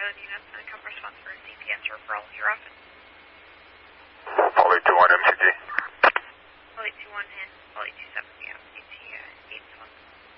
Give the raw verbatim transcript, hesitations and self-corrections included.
uh, units and come response for a C P S referral to your office. Call eight two one M C G. Call eight two one and call eight two seven, yeah, C T, uh, eight one.